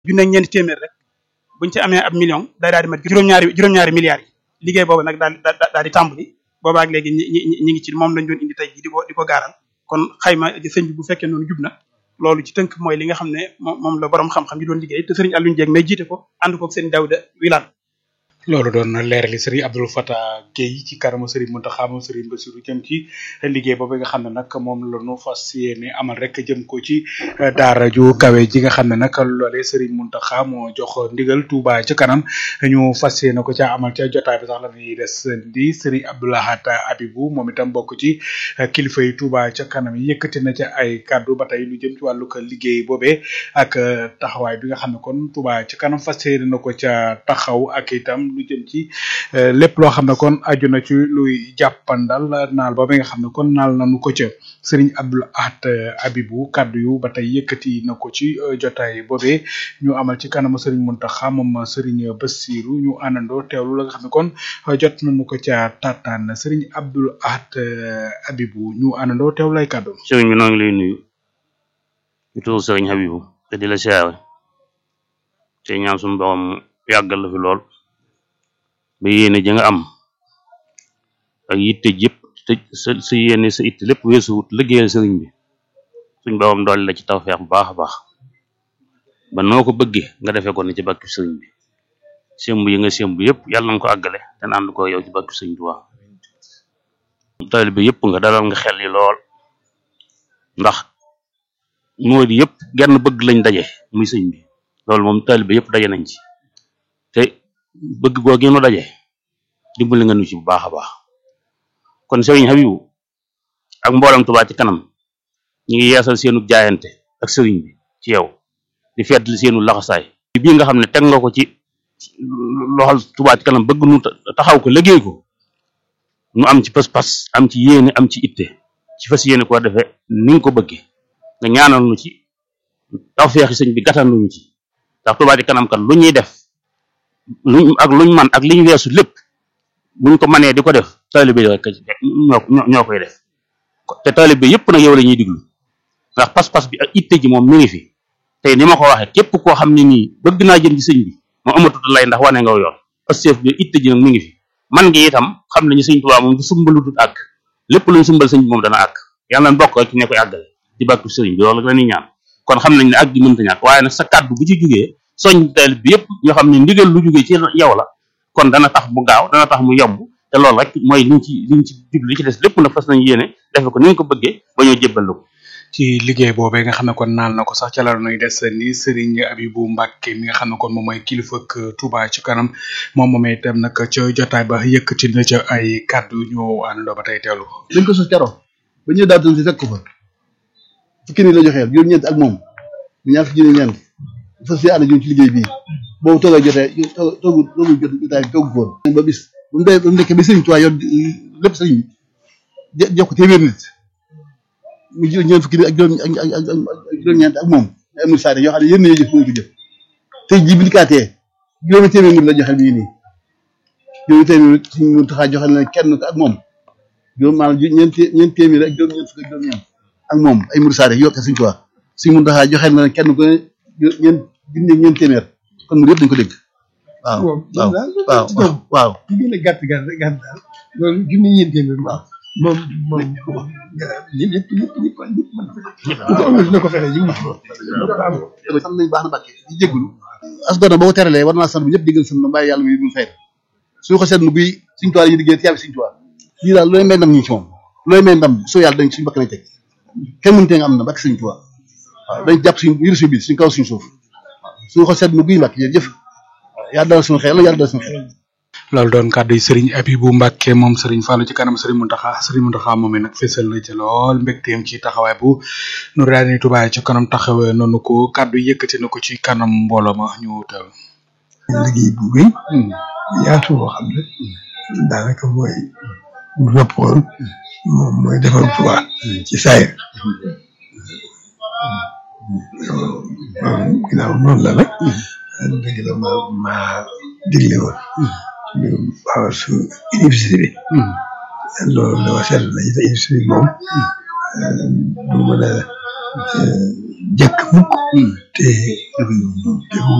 junne ñeenti téeméer rek buñ ci amee ab million day daal di mat juróom-ñaari milliards yi liggéey boobu nag daal di tàmbali boobaak léegi ñi ngi ci moom lañ doon indi tey ji di ko gaaral kon xayma sëñ bi bu fekkee noonu jub na loolu ci tënk mooy li nga xam ne moom la borom xam-xam yi doon liggéey te sëriñ Alioune Dieng may jiite ko ànd koog sëriñ Daouda Wilane. loolu doon leerali Serigne Abdou Fatah Gueye ci kanamu Serigne Mountakha moom Serigne Bassirou jëm ci liggéey boobu nga xam ne nag moom la ñu fas yéene amal rek jëm ko ci daara ju kawe ji nga xam ne nag loolee Serigne Mountakha moo jox ndigal Touba ca kanam ñu fas yéene ko ca amal ca jotaay bi sax la ñuy des di Serigne Abdoulahat Abibou moom itam bokk ci kilifa yi Touba ca kanam yi yëkkati na ca ay kaddu ba tey lu jëm ci wàllu liggéey boobee ak taxawaay bi nga xam ne kon Touba ca kanam fas yéene na ko ca taxaw ak itam lu jëm ci lépp loo xam ne kon aju na ci luy jàppandal naal boobu nga xam ne kon naal nañu ko ca Serigne Abdoulahat Abibou kaddu yu ba tey yëkkati na ko ci jotaay boobee ñu amal ci kanamu Serigne Mountakha moom Serigne Bassirou ñu àndandoo teewlu la nga xam ne kon jot nañu ko ca tataan Serigne Abdoulahat Abibou ñu àndandoo teewlu lay kaddu. Serigne bi noo ngi lay nuyu di tuur Serigne Habibou te di la siyaare te ñaan suñu borom yàggal la fi lool. ba yéene ja nga am ak yitte jëpp te sa yéene sa itte lépp weesuwut liggéeyal sëriñ bi suñ borom doole la ci tawfeex bu baax a baax ba noo ko bëggee nga defee ko ni ci bakki sëriñ bi semb yi nga semb yëpp yàlla na nga ko àggale te ànd ko yow ci bakki sëriñ Tuubaa taalibe bi yëpp nga dalal nga xel yi lool ndax moo di yëpp genn bëgg lañ daje muy sëriñ bi loolu moom taalibe bi yëpp daje nañ ci te bëgg googu nu daje dimbali nga nu ci bu baax a baax kon Serigne Habibou ak mboolem Touba ci kanam ñi ngi yeesal seenu jaayante ak Serigne bi ci yow di feddli seenu laxasaay bii nga xam ne teg nga ko ci loxol Touba ci kanam bëgg nu taxaw ko liggéey ko nu am ci pas-pas am ci yéene am ci itte ci fas yéene koo defee ni nga ko bëggee nga ñaanal nu ci tawfeexi sëñ bi gàttal nu ci ndax Touba ci kanam kan lu ñuy def luñ man ak liñ weesu lépp buñ ko manee di ko def taalibe rek ñoo koy def te taalibe yëpp nag yow la ñuy diglu ndax pas-pas bi ak itte ji moom mi ngi fi tey ni ma ko waxee képp koo xam ne nii bëgg naa jëm ci sëñ bi moom amatut lay ndax wane nga yoon pastéef bi itte ji nag mi ngi fi man ngi itam xam nañu sëñ Tuubaa moom du sumbalutut àgg lépp luñ sumbal sëñ bi moom dana àgg yàlla na bokk rek ci ne koy àggale di bàkku sëriñ bi loolu la ñuy ñaan kon xam nañ ne àgg gi mënta ñàkk waaye nag sa kàddu bu ci jugee soñ teel bi yëpp ñoo xam ne ndigal lu jógee ci yow la kon dana tax mu gaaw dana tax mu yomb te loolu rek mooy liñ ci jublu li ci des lépp nag fas nañ yéene defe ko ni nga ko bëggee ba ñoo jébbal la ko ci liggéey boobee nga xam ne kon naal na ko sax ca la nuy des ni Serigne Abibou Mbacke mi nga xam ne kon moom mooy kilifa ak Touba ci kanam moom moomee itam nag ca jotaay ba yëkkati na ca ay kàddu ñu àndandoo ba tey teelu dañ ko sos keroog ba ñëw daal doon si fekk ko fa fukki ni la joxeel juróom-ñeent ak moom ñaar fukki ni ñeent fas fi ànd ci liggéey bii boobu toogay jotee toogu jot jotaay bi toogu ko woon ba bis bu mu nekkee ba sëriñ Tuubaa yor lépp sëriñ bi jox ko téeméer nit mu jël ñeent fukki nit ak juróom-ñeent ak moom ay amul saare yoo xam ne yéen ñoo jëf mënu ko jëf tey jii bi dikkaatee juróomi téeméer nit la joxel bii nii juróomi téeméer nit suñu mun taxaa joxel na kenn ko ak moom juróom maanaam ñeent téeméer ak juróom-ñeent fukki ak juróom-ñeent ak moom ay mur saare yoo xam ne suñu Tuubaa suñu mun taxaa joxel na kenn ko ñeent téeméer kon mu yëpp dañu ko dégg waaw ci gën a gàtt daal loolu junni ñeent téeméer moom ñëpp ko amul na ko fexe yi mu sant nañ baax na Mbàkke di jéggulu as doona boo ko teralee war naa sant bu ñëpp déggal sant na bàyyi yàlla muy dul fay suñu ko seetlu buy suñu tuwaar yi liggéey te yàlla suñu tuwaar lii daal looy may ndam ñi ci moom looy may ndam soo yàlla dañ suñu bakk nañ teg kenn mënu tee nga am na bakk suñu tuwaar waaw dañ jàpp suñu yëru suñu biir suñu kaw suñu suuf suñu ko seetlu buy Mbàkke jërëjëf yàlla dal suñu xel yàlla dal suñu xel loolu doon kàddu yi Serigne Abibou Mbacke moom Serigne Fallou ci kanam Serigne Mountakha moom nag fésal na ci lool mbégteem ci taxawaay bu nu raani Touba ci kanam taxawee noonu ko kàddu yëkkati na ko ci kanam mbooloo ma ñu teew liggéey bu wéy yaatu boo xam ne daanaka mooy bu noppoon moom mooy defar Touba ci saayir ginnaaw noonu la nag dëgg la ma digle woon mbirum bawal su université bi loolu dama seetlu na université bi moom du mën a jekk mukk te